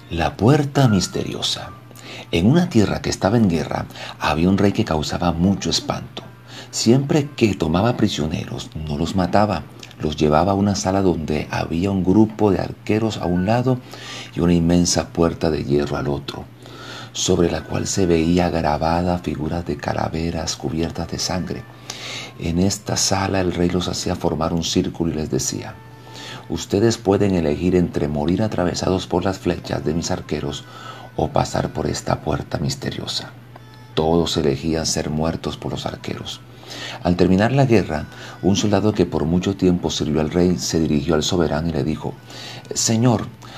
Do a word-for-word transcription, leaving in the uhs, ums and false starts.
La puerta misteriosa. En una tierra que estaba en guerra, había un rey que causaba mucho espanto. Siempre que tomaba prisioneros, no los mataba, los llevaba a una sala donde había un grupo de arqueros a un lado y una inmensa puerta de hierro al otro, sobre la cual se veía grabada figuras de calaveras cubiertas de sangre. En esta sala el rey los hacía formar un círculo y les decía: ustedes pueden elegir entre morir atravesados por las flechas de mis arqueros o pasar por esta puerta misteriosa. Todos elegían ser muertos por los arqueros. Al terminar la guerra, un soldado que por mucho tiempo sirvió al rey se dirigió al soberano y le dijo: Señor,